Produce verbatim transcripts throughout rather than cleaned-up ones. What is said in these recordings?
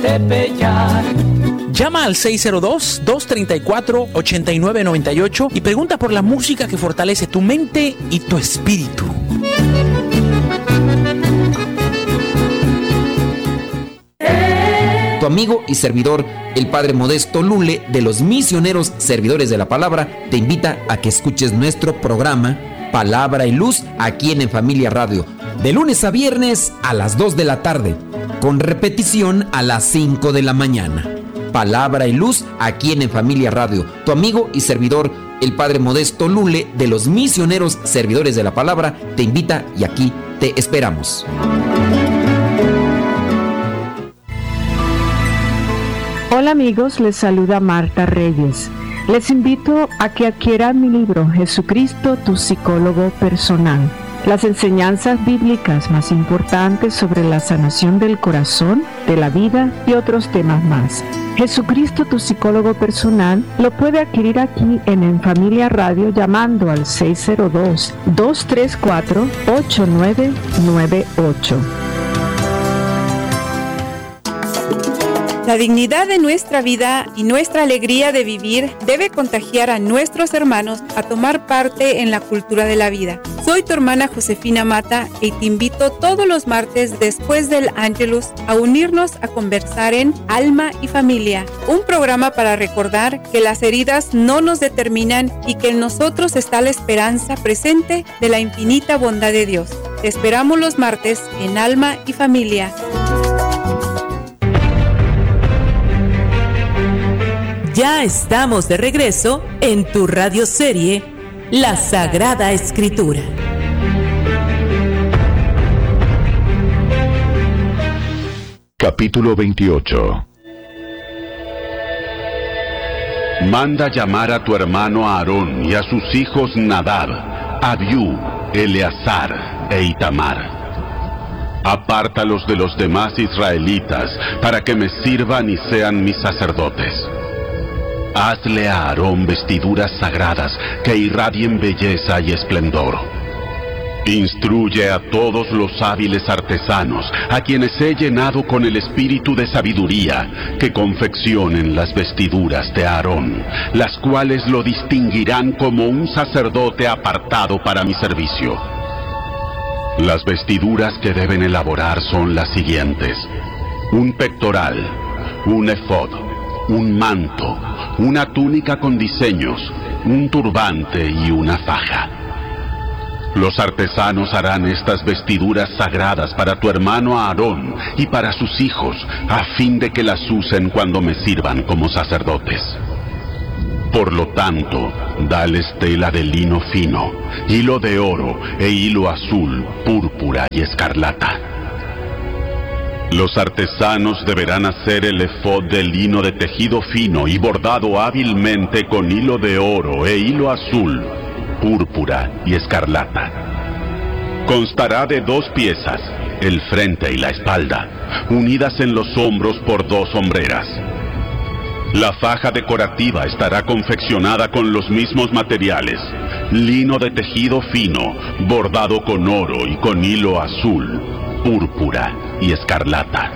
Tepeyac. Llama al seis cero dos, dos tres cuatro, ocho nueve nueve ocho y pregunta por la música que fortalece tu mente y tu espíritu. Tu amigo y servidor, el Padre Modesto Lule, de los Misioneros Servidores de la Palabra, te invita a que escuches nuestro programa Palabra y Luz aquí en En Familia Radio, de lunes a viernes a las dos de la tarde, con repetición a las cinco de la mañana. Palabra y Luz aquí en En Familia Radio. Tu amigo y servidor, el Padre Modesto Lule, de los Misioneros Servidores de la Palabra, te invita y aquí te esperamos. Hola amigos, les saluda Marta Reyes. Les invito a que adquieran mi libro Jesucristo, tu psicólogo personal. Las enseñanzas bíblicas más importantes sobre la sanación del corazón, de la vida y otros temas más. Jesucristo, tu psicólogo personal, lo puede adquirir aquí en En Familia Radio llamando al seis cero dos, dos tres cuatro, ocho nueve nueve ocho. La dignidad de nuestra vida y nuestra alegría de vivir debe contagiar a nuestros hermanos a tomar parte en la cultura de la vida. Soy tu hermana Josefina Mata y te invito todos los martes después del Ángelus a unirnos a conversar en Alma y Familia, un programa para recordar que las heridas no nos determinan y que en nosotros está la esperanza presente de la infinita bondad de Dios. Te esperamos los martes en Alma y Familia. Ya estamos de regreso en tu radioserie La Sagrada Escritura. Capítulo veintiocho. Manda llamar a tu hermano Aarón y a sus hijos Nadab, Abiú, Eleazar e Itamar. Apártalos de los demás israelitas para que me sirvan y sean mis sacerdotes. Hazle a Aarón vestiduras sagradas que irradien belleza y esplendor. Instruye a todos los hábiles artesanos, a quienes he llenado con el espíritu de sabiduría, que confeccionen las vestiduras de Aarón, las cuales lo distinguirán como un sacerdote apartado para mi servicio. Las vestiduras que deben elaborar son las siguientes: un pectoral, un efod, un manto, una túnica con diseños, un turbante y una faja. Los artesanos harán estas vestiduras sagradas para tu hermano Aarón y para sus hijos, a fin de que las usen cuando me sirvan como sacerdotes. Por lo tanto, dales tela de lino fino, hilo de oro e hilo azul, púrpura y escarlata. Los artesanos deberán hacer el efod de lino de tejido fino y bordado hábilmente con hilo de oro e hilo azul, púrpura y escarlata. Constará de dos piezas, el frente y la espalda, unidas en los hombros por dos hombreras. La faja decorativa estará confeccionada con los mismos materiales, lino de tejido fino, bordado con oro y con hilo azul, púrpura y escarlata.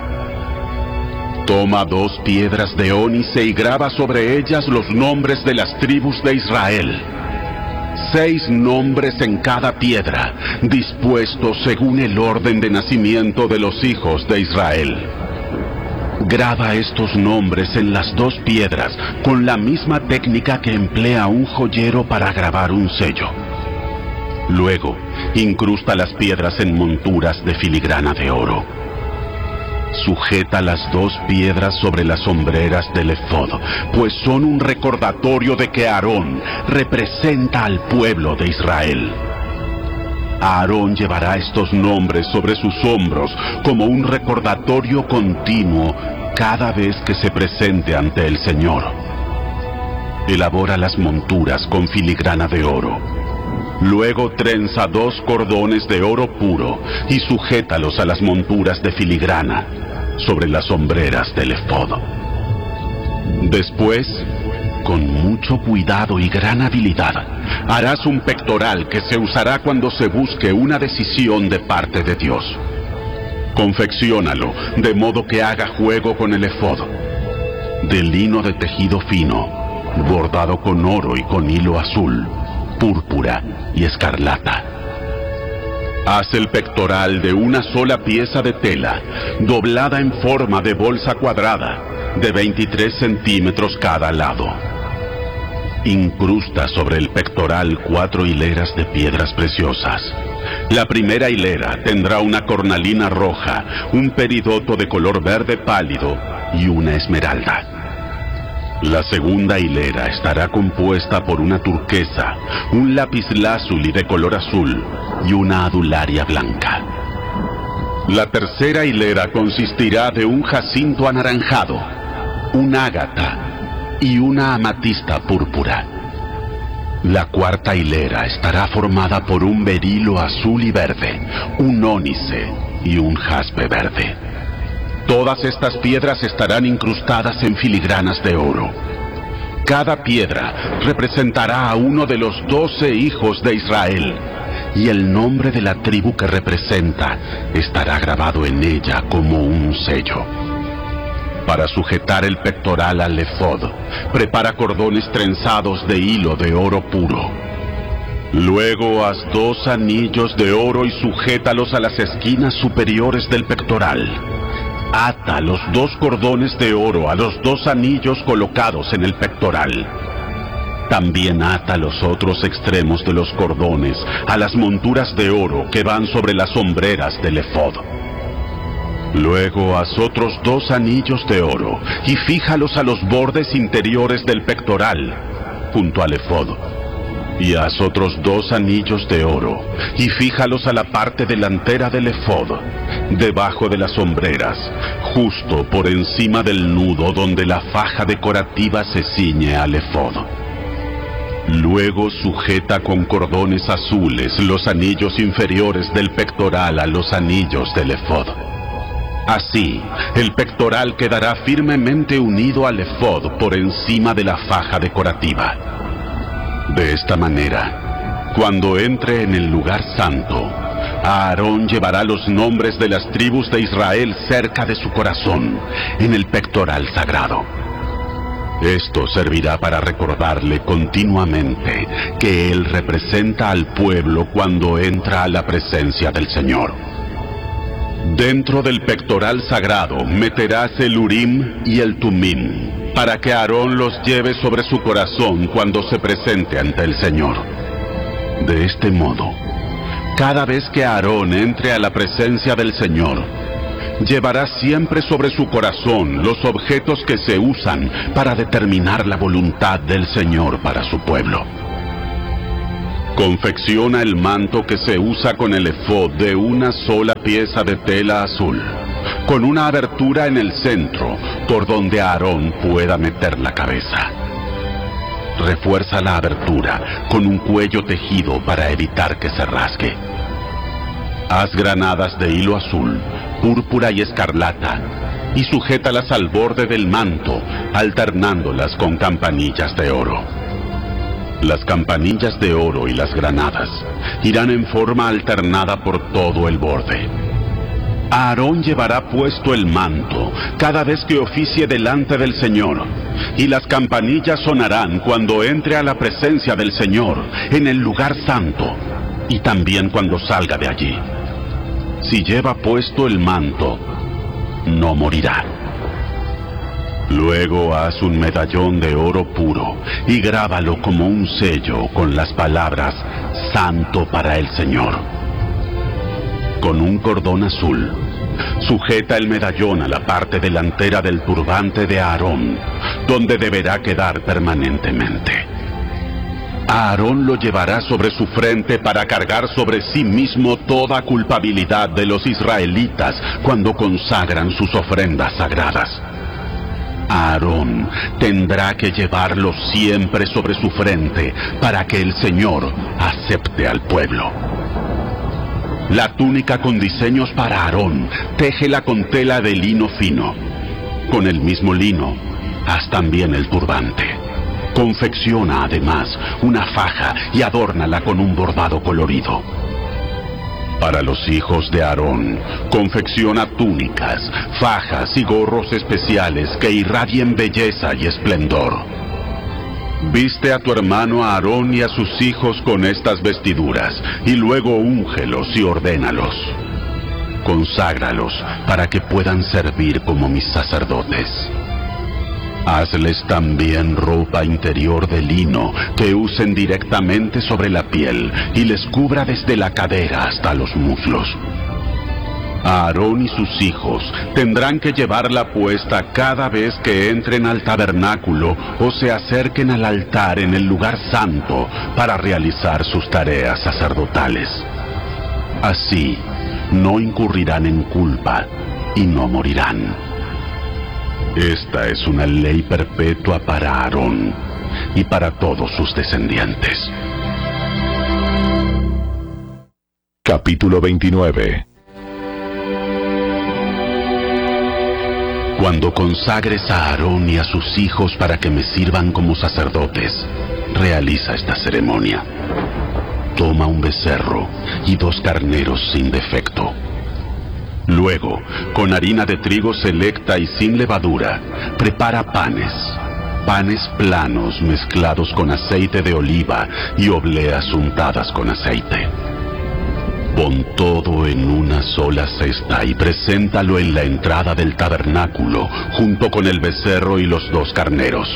Toma dos piedras de ónice y graba sobre ellas los nombres de las tribus de Israel. Seis nombres en cada piedra, dispuestos según el orden de nacimiento de los hijos de Israel. Graba estos nombres en las dos piedras con la misma técnica que emplea un joyero para grabar un sello. Luego, incrusta las piedras en monturas de filigrana de oro. Sujeta las dos piedras sobre las hombreras del efod, pues son un recordatorio de que Aarón representa al pueblo de Israel. Aarón llevará estos nombres sobre sus hombros como un recordatorio continuo cada vez que se presente ante el Señor. Elabora las monturas con filigrana de oro. Luego trenza dos cordones de oro puro y sujétalos a las monturas de filigrana sobre las hombreras del efod. Después, con mucho cuidado y gran habilidad, harás un pectoral que se usará cuando se busque una decisión de parte de Dios. Confecciónalo de modo que haga juego con el efod, de lino de tejido fino, bordado con oro y con hilo azul, púrpura y escarlata. Haz el pectoral de una sola pieza de tela, doblada en forma de bolsa cuadrada, de veintitrés centímetros cada lado. Incrusta sobre el pectoral cuatro hileras de piedras preciosas. La primera hilera tendrá una cornalina roja, un peridoto de color verde pálido y una esmeralda. La segunda hilera estará compuesta por una turquesa, un lapislázuli de color azul y una adularia blanca. La tercera hilera consistirá de un jacinto anaranjado, un ágata y una amatista púrpura. La cuarta hilera estará formada por un berilo azul y verde, un ónice y un jaspe verde. Todas estas piedras estarán incrustadas en filigranas de oro. Cada piedra representará a uno de los doce hijos de Israel, y el nombre de la tribu que representa estará grabado en ella como un sello. Para sujetar el pectoral al efod, prepara cordones trenzados de hilo de oro puro. Luego haz dos anillos de oro y sujétalos a las esquinas superiores del pectoral. Ata los dos cordones de oro a los dos anillos colocados en el pectoral. También ata los otros extremos de los cordones a las monturas de oro que van sobre las hombreras del efod. Luego haz otros dos anillos de oro y fíjalos a los bordes interiores del pectoral, junto al efod. Y haz otros dos anillos de oro y fíjalos a la parte delantera del efod, debajo de las hombreras, justo por encima del nudo donde la faja decorativa se ciñe al efod. Luego sujeta con cordones azules los anillos inferiores del pectoral a los anillos del efod. Así, el pectoral quedará firmemente unido al efod por encima de la faja decorativa. De esta manera, cuando entre en el lugar santo, Aarón llevará los nombres de las tribus de Israel cerca de su corazón, en el pectoral sagrado. Esto servirá para recordarle continuamente que él representa al pueblo cuando entra a la presencia del Señor. Dentro del pectoral sagrado meterás el Urim y el Tumim, para que Aarón los lleve sobre su corazón cuando se presente ante el Señor. De este modo, cada vez que Aarón entre a la presencia del Señor, llevará siempre sobre su corazón los objetos que se usan para determinar la voluntad del Señor para su pueblo. Confecciona el manto que se usa con el efod de una sola pieza de tela azul, con una abertura en el centro por donde Aarón pueda meter la cabeza. Refuerza la abertura con un cuello tejido para evitar que se rasgue. Haz granadas de hilo azul, púrpura y escarlata, y sujétalas al borde del manto, alternándolas con campanillas de oro. Las campanillas de oro y las granadas irán en forma alternada por todo el borde. Aarón llevará puesto el manto cada vez que oficie delante del Señor, y las campanillas sonarán cuando entre a la presencia del Señor en el lugar santo, y también cuando salga de allí. Si lleva puesto el manto, no morirá. Luego haz un medallón de oro puro y grábalo como un sello con las palabras Santo para el Señor. Con un cordón azul, sujeta el medallón a la parte delantera del turbante de Aarón, donde deberá quedar permanentemente. Aarón lo llevará sobre su frente para cargar sobre sí mismo toda culpabilidad de los israelitas cuando consagran sus ofrendas sagradas. Aarón tendrá que llevarlo siempre sobre su frente para que el Señor acepte al pueblo. La túnica con diseños para Aarón, téjela con tela de lino fino. Con el mismo lino, haz también el turbante. Confecciona además una faja y adórnala con un bordado colorido. Para los hijos de Aarón, confecciona túnicas, fajas y gorros especiales que irradien belleza y esplendor. Viste a tu hermano Aarón y a sus hijos con estas vestiduras, y luego úngelos y ordénalos. Conságralos para que puedan servir como mis sacerdotes. Hazles también ropa interior de lino que usen directamente sobre la piel y les cubra desde la cadera hasta los muslos. Aarón y sus hijos tendrán que llevarla puesta cada vez que entren al tabernáculo o se acerquen al altar en el lugar santo para realizar sus tareas sacerdotales. Así, no incurrirán en culpa y no morirán. Esta es una ley perpetua para Aarón y para todos sus descendientes. Capítulo veintinueve. Cuando consagres a Aarón y a sus hijos para que me sirvan como sacerdotes, realiza esta ceremonia. Toma un becerro y dos carneros sin defecto. Luego, con harina de trigo selecta y sin levadura, prepara panes, panes planos mezclados con aceite de oliva y obleas untadas con aceite. Pon todo en una sola cesta y preséntalo en la entrada del tabernáculo, junto con el becerro y los dos carneros.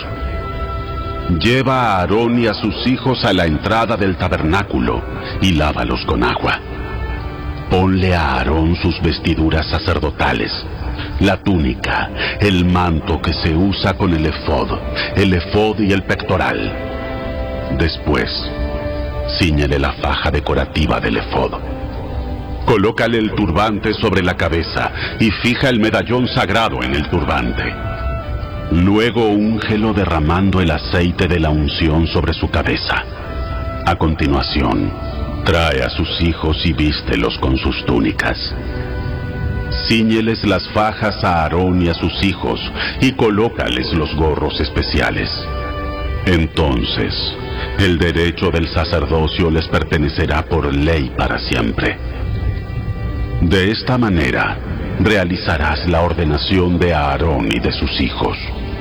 Lleva a Aarón y a sus hijos a la entrada del tabernáculo y lávalos con agua. Ponle a Aarón sus vestiduras sacerdotales, la túnica, el manto que se usa con el efod, el efod y el pectoral. Después, cíñele la faja decorativa del efod. Colócale el turbante sobre la cabeza y fija el medallón sagrado en el turbante. Luego úngelo derramando el aceite de la unción sobre su cabeza. A continuación, trae a sus hijos y vístelos con sus túnicas. Cíñeles las fajas a Aarón y a sus hijos y colócales los gorros especiales. Entonces, el derecho del sacerdocio les pertenecerá por ley para siempre. De esta manera, realizarás la ordenación de Aarón y de sus hijos.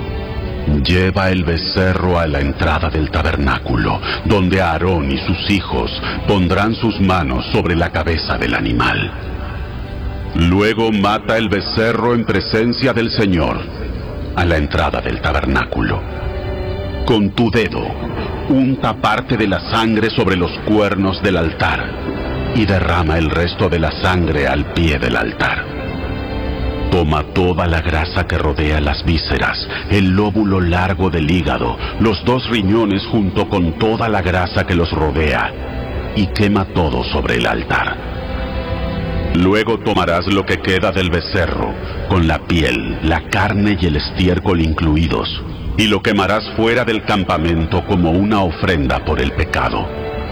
Lleva el becerro a la entrada del tabernáculo, donde Aarón y sus hijos pondrán sus manos sobre la cabeza del animal. Luego mata el becerro en presencia del Señor, a la entrada del tabernáculo. Con tu dedo, unta parte de la sangre sobre los cuernos del altar y derrama el resto de la sangre al pie del altar. Toma toda la grasa que rodea las vísceras, el lóbulo largo del hígado, los dos riñones junto con toda la grasa que los rodea, y quema todo sobre el altar. Luego tomarás lo que queda del becerro, con la piel, la carne y el estiércol incluidos, y lo quemarás fuera del campamento como una ofrenda por el pecado.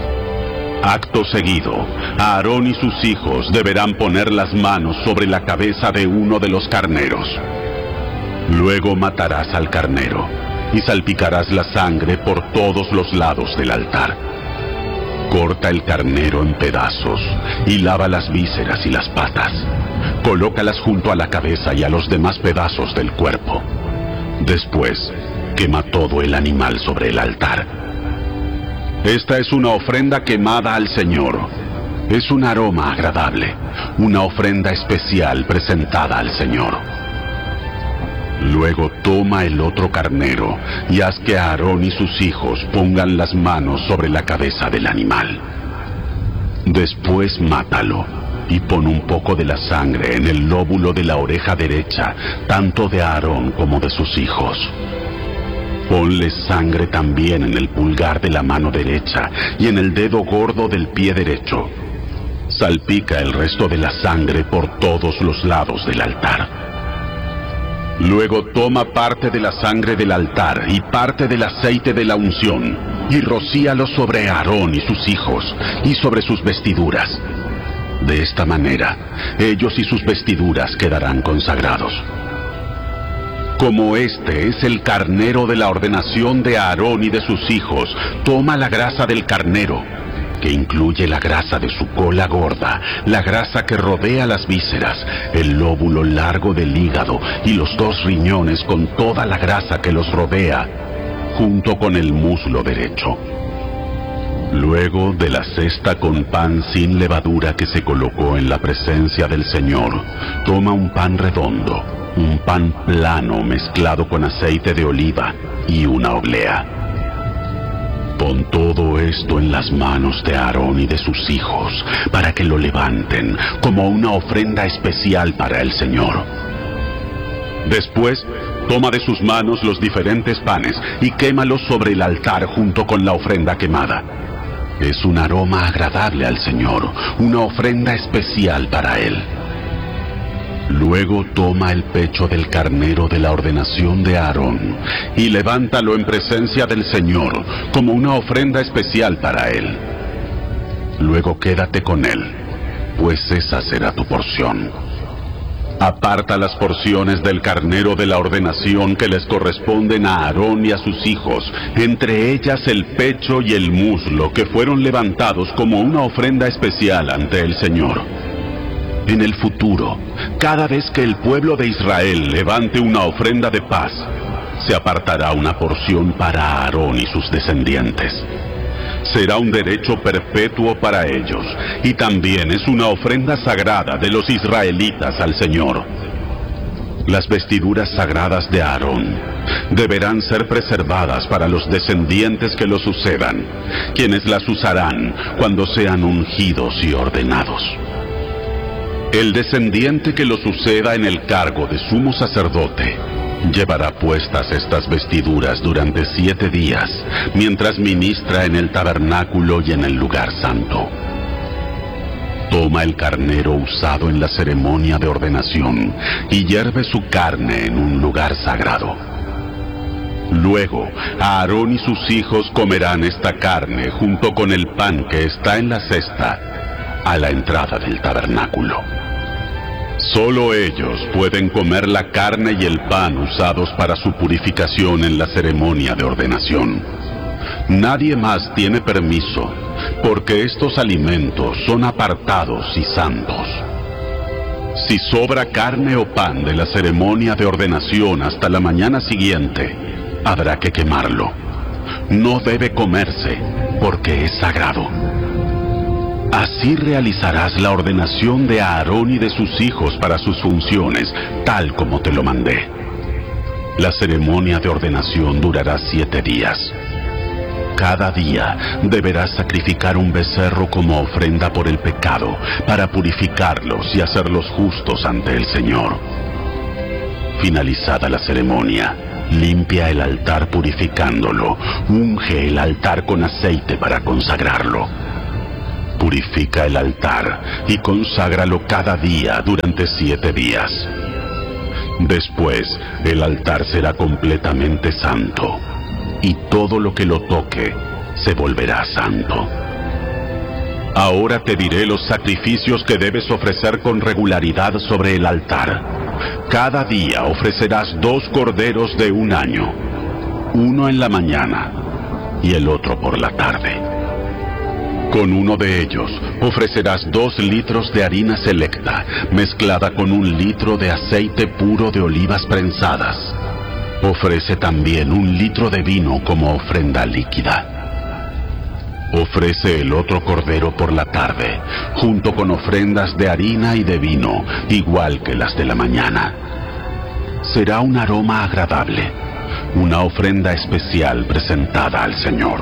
Acto seguido, Aarón y sus hijos deberán poner las manos sobre la cabeza de uno de los carneros. Luego matarás al carnero y salpicarás la sangre por todos los lados del altar. Corta el carnero en pedazos y lava las vísceras y las patas. Colócalas junto a la cabeza y a los demás pedazos del cuerpo. Después, quema todo el animal sobre el altar. Esta es una ofrenda quemada al Señor. Es un aroma agradable, una ofrenda especial presentada al Señor. Luego toma el otro carnero y haz que Aarón y sus hijos pongan las manos sobre la cabeza del animal. Después mátalo y pon un poco de la sangre en el lóbulo de la oreja derecha, tanto de Aarón como de sus hijos. Ponle sangre también en el pulgar de la mano derecha y en el dedo gordo del pie derecho. Salpica el resto de la sangre por todos los lados del altar. Luego toma parte de la sangre del altar y parte del aceite de la unción y rocíalo sobre Aarón y sus hijos y sobre sus vestiduras. De esta manera, ellos y sus vestiduras quedarán consagrados. Como este es el carnero de la ordenación de Aarón y de sus hijos, toma la grasa del carnero, que incluye la grasa de su cola gorda, la grasa que rodea las vísceras, el lóbulo largo del hígado y los dos riñones con toda la grasa que los rodea, junto con el muslo derecho. Luego de la cesta con pan sin levadura que se colocó en la presencia del Señor, toma un pan redondo, un pan plano mezclado con aceite de oliva y una oblea. Pon todo esto en las manos de Aarón y de sus hijos, para que lo levanten como una ofrenda especial para el Señor. Después, toma de sus manos los diferentes panes y quémalos sobre el altar junto con la ofrenda quemada. Es un aroma agradable al Señor, una ofrenda especial para Él. Luego toma el pecho del carnero de la ordenación de Aarón y levántalo en presencia del Señor como una ofrenda especial para Él. Luego quédate con él, pues esa será tu porción. Aparta las porciones del carnero de la ordenación que les corresponden a Aarón y a sus hijos, entre ellas el pecho y el muslo que fueron levantados como una ofrenda especial ante el Señor. En el futuro, cada vez que el pueblo de Israel levante una ofrenda de paz, se apartará una porción para Aarón y sus descendientes. Será un derecho perpetuo para ellos, y también es una ofrenda sagrada de los israelitas al Señor. Las vestiduras sagradas de Aarón deberán ser preservadas para los descendientes que lo sucedan, quienes las usarán cuando sean ungidos y ordenados. El descendiente que lo suceda en el cargo de sumo sacerdote llevará puestas estas vestiduras durante siete días, mientras ministra en el tabernáculo y en el lugar santo. Toma el carnero usado en la ceremonia de ordenación y hierve su carne en un lugar sagrado. Luego, Aarón y sus hijos comerán esta carne junto con el pan que está en la cesta a la entrada del tabernáculo. Solo ellos pueden comer la carne y el pan usados para su purificación en la ceremonia de ordenación. Nadie más tiene permiso, porque estos alimentos son apartados y santos. Si sobra carne o pan de la ceremonia de ordenación hasta la mañana siguiente, habrá que quemarlo. No debe comerse, porque es sagrado. Así realizarás la ordenación de Aarón y de sus hijos para sus funciones, tal como te lo mandé. La ceremonia de ordenación durará siete días. Cada día deberás sacrificar un becerro como ofrenda por el pecado, para purificarlos y hacerlos justos ante el Señor. Finalizada la ceremonia, limpia el altar purificándolo, unge el altar con aceite para consagrarlo. Purifica el altar y conságralo cada día durante siete días. Después, el altar será completamente santo, y todo lo que lo toque se volverá santo. Ahora te diré los sacrificios que debes ofrecer con regularidad sobre el altar. Cada día ofrecerás dos corderos de un año, uno en la mañana y el otro por la tarde. Con uno de ellos ofrecerás dos litros de harina selecta, mezclada con un litro de aceite puro de olivas prensadas. Ofrece también un litro de vino como ofrenda líquida. Ofrece el otro cordero por la tarde, junto con ofrendas de harina y de vino, igual que las de la mañana. Será un aroma agradable, una ofrenda especial presentada al Señor.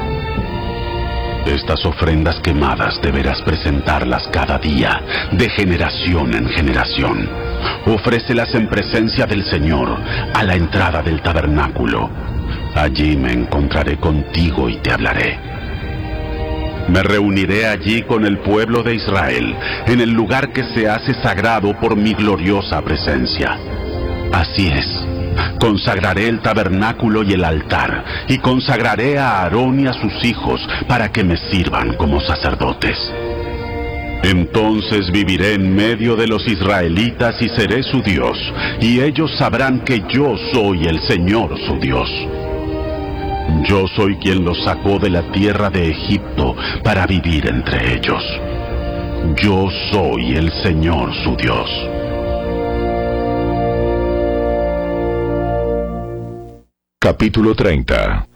Estas ofrendas quemadas deberás presentarlas cada día, de generación en generación. Ofrécelas en presencia del Señor, a la entrada del tabernáculo. Allí me encontraré contigo y te hablaré. Me reuniré allí con el pueblo de Israel, en el lugar que se hace sagrado por mi gloriosa presencia. Así es. Consagraré el tabernáculo y el altar, y consagraré a Aarón y a sus hijos para que me sirvan como sacerdotes. Entonces viviré en medio de los israelitas y seré su Dios, y ellos sabrán que yo soy el Señor su Dios. Yo soy quien los sacó de la tierra de Egipto para vivir entre ellos. Yo soy el Señor su Dios. Capítulo treinta.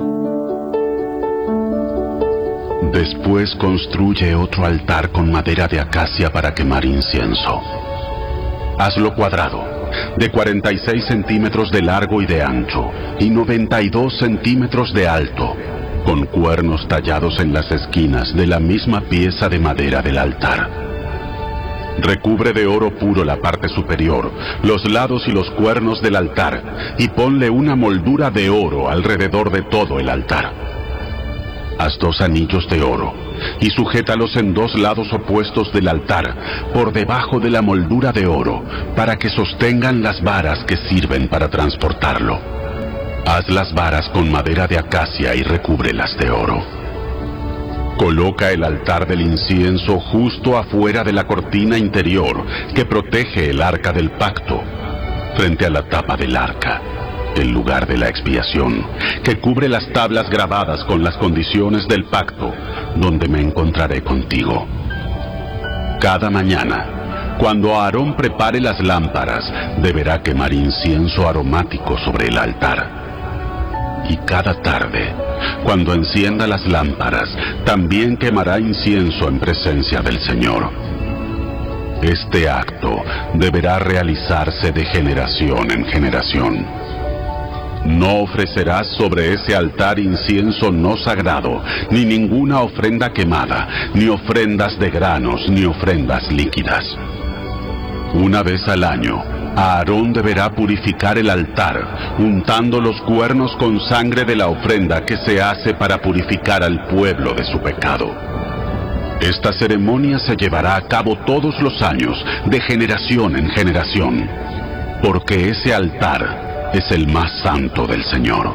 Después construye otro altar con madera de acacia para quemar incienso. Hazlo cuadrado, de cuarenta y seis centímetros de largo y de ancho, y noventa y dos centímetros de alto, con cuernos tallados en las esquinas de la misma pieza de madera del altar. Recubre de oro puro la parte superior, los lados y los cuernos del altar, y ponle una moldura de oro alrededor de todo el altar. Haz dos anillos de oro, y sujétalos en dos lados opuestos del altar, por debajo de la moldura de oro, para que sostengan las varas que sirven para transportarlo. Haz las varas con madera de acacia y recúbrelas de oro. Coloca el altar del incienso justo afuera de la cortina interior que protege el arca del pacto, frente a la tapa del arca, el lugar de la expiación, que cubre las tablas grabadas con las condiciones del pacto, donde me encontraré contigo. Cada mañana, cuando Aarón prepare las lámparas, deberá quemar incienso aromático sobre el altar. Y cada tarde, cuando encienda las lámparas, también quemará incienso en presencia del Señor. Este acto deberá realizarse de generación en generación. No ofrecerás sobre ese altar incienso no sagrado, ni ninguna ofrenda quemada, ni ofrendas de granos, ni ofrendas líquidas. Una vez al año, Aarón deberá purificar el altar, untando los cuernos con sangre de la ofrenda que se hace para purificar al pueblo de su pecado. Esta ceremonia se llevará a cabo todos los años, de generación en generación, porque ese altar es el más santo del Señor.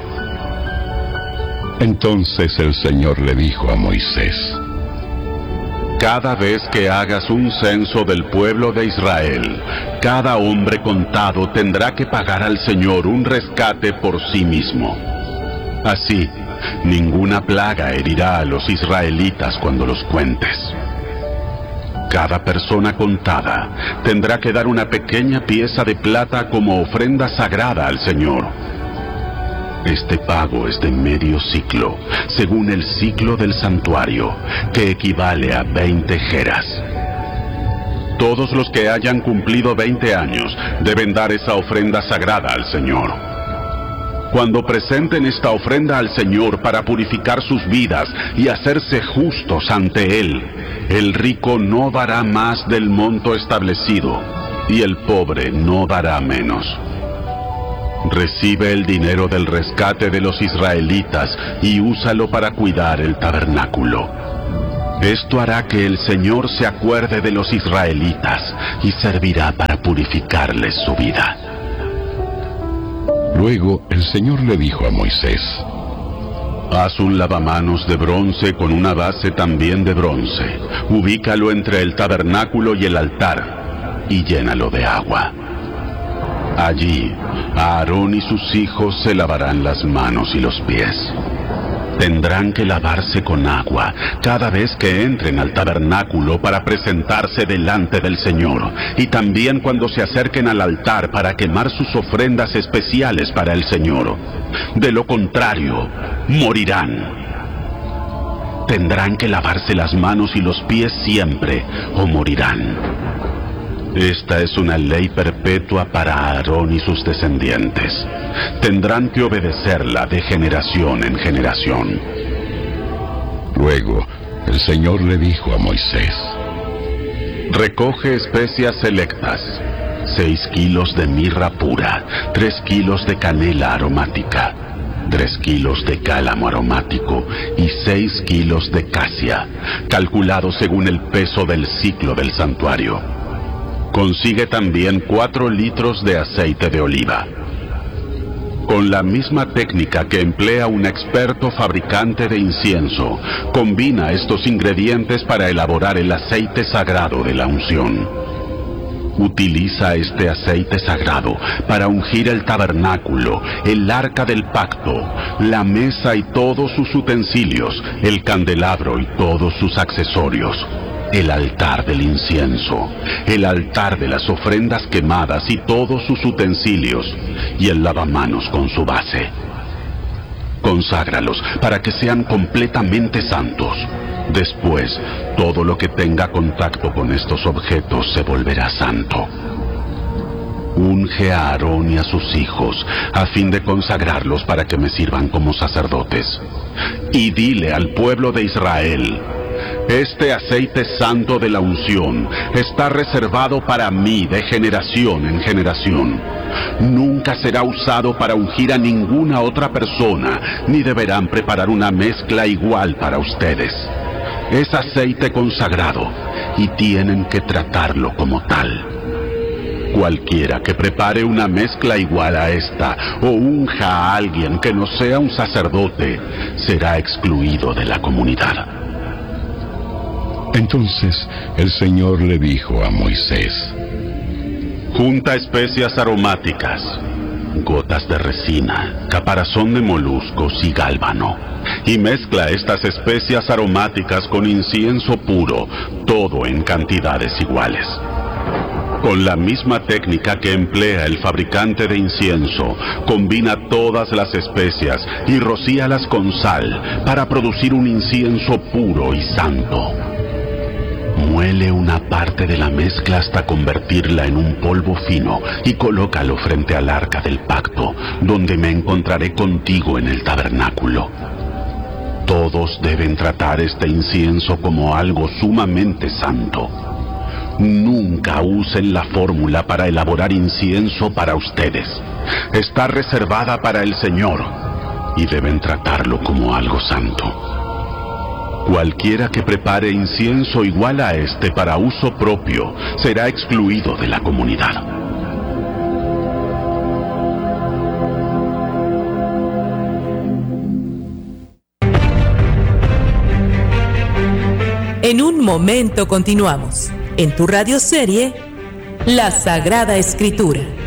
Entonces el Señor le dijo a Moisés: Cada vez que hagas un censo del pueblo de Israel, cada hombre contado tendrá que pagar al Señor un rescate por sí mismo. Así, ninguna plaga herirá a los israelitas cuando los cuentes. Cada persona contada tendrá que dar una pequeña pieza de plata como ofrenda sagrada al Señor. Este pago es de medio ciclo, según el ciclo del santuario, que equivale a veinte geras. Todos los que hayan cumplido veinte años deben dar esa ofrenda sagrada al Señor. Cuando presenten esta ofrenda al Señor para purificar sus vidas y hacerse justos ante Él, el rico no dará más del monto establecido, y el pobre no dará menos. Recibe el dinero del rescate de los israelitas y úsalo para cuidar el tabernáculo. Esto hará que el Señor se acuerde de los israelitas y servirá para purificarles su vida. Luego el Señor le dijo a Moisés: Haz un lavamanos de bronce con una base también de bronce. Ubícalo entre el tabernáculo y el altar y llénalo de agua. Allí, Aarón y sus hijos se lavarán las manos y los pies. Tendrán que lavarse con agua cada vez que entren al tabernáculo para presentarse delante del Señor, y también cuando se acerquen al altar para quemar sus ofrendas especiales para el Señor. De lo contrario, morirán. Tendrán que lavarse las manos y los pies siempre, o morirán. Esta es una ley perpetua para Aarón y sus descendientes. Tendrán que obedecerla de generación en generación. Luego, el Señor le dijo a Moisés: Recoge especias selectas, seis kilos de mirra pura, tres kilos de canela aromática, tres kilos de cálamo aromático y seis kilos de casia, calculado según el peso del ciclo del santuario. Consigue también cuatro litros de aceite de oliva. Con la misma técnica que emplea un experto fabricante de incienso, combina estos ingredientes para elaborar el aceite sagrado de la unción. Utiliza este aceite sagrado para ungir el tabernáculo, el arca del pacto, la mesa y todos sus utensilios, el candelabro y todos sus accesorios, el altar del incienso, el altar de las ofrendas quemadas y todos sus utensilios, y el lavamanos con su base. Conságralos para que sean completamente santos. Después, todo lo que tenga contacto con estos objetos se volverá santo. Unge a Aarón y a sus hijos, a fin de consagrarlos para que me sirvan como sacerdotes. Y dile al pueblo de Israel: este aceite santo de la unción está reservado para mí de generación en generación. Nunca será usado para ungir a ninguna otra persona, ni deberán preparar una mezcla igual para ustedes. Es aceite consagrado y tienen que tratarlo como tal. Cualquiera que prepare una mezcla igual a esta o unja a alguien que no sea un sacerdote será excluido de la comunidad. Entonces el Señor le dijo a Moisés: junta especias aromáticas, gotas de resina, caparazón de moluscos y gálbano, y mezcla estas especias aromáticas con incienso puro, todo en cantidades iguales. Con la misma técnica que emplea el fabricante de incienso, combina todas las especias y rocíalas con sal para producir un incienso puro y santo. Muele una parte de la mezcla hasta convertirla en un polvo fino y colócalo frente al arca del pacto, donde me encontraré contigo en el tabernáculo. Todos deben tratar este incienso como algo sumamente santo. Nunca usen la fórmula para elaborar incienso para ustedes. Está reservada para el Señor y deben tratarlo como algo santo. Cualquiera que prepare incienso igual a este para uso propio será excluido de la comunidad. En un momento continuamos en tu radioserie La Sagrada Escritura.